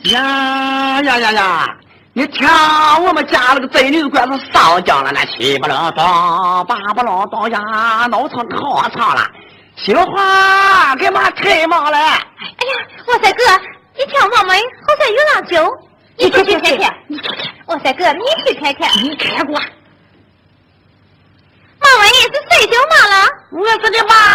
呀呀呀呀！你听我们家那个贼女官是上将了，那七不楞当八不楞当呀，闹成好唱了。心花给妈开忙了。哎呀， 我说哥，你听我们好像有两酒，你去看看。我说哥，你去看看。 你看过？ 妈妈也是睡酒吗了？ 我是的妈